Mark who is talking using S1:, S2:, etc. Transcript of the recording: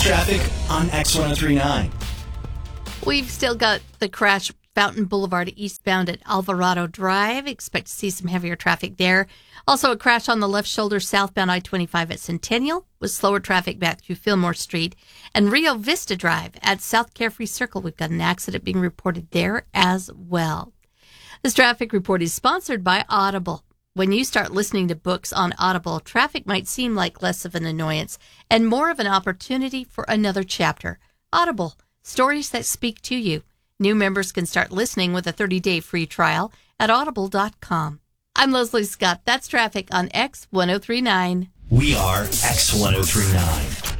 S1: That's traffic on X1039.
S2: We've still got the crash Fountain Boulevard eastbound at Alvarado Drive. Expect to see some heavier traffic there. Also a crash on the left shoulder southbound I-25 at Centennial with slower traffic back through Fillmore Street. And Rio Vista Drive at South Carefree Circle. We've got an accident being reported there as well. This traffic report is sponsored by Audible. When you start listening to books on Audible, traffic might seem like less of an annoyance and more of an opportunity for another chapter. Audible, stories that speak to you. New members can start listening with a 30-day free trial at audible.com. I'm Leslie Scott. That's traffic on X1039.
S1: We are X1039.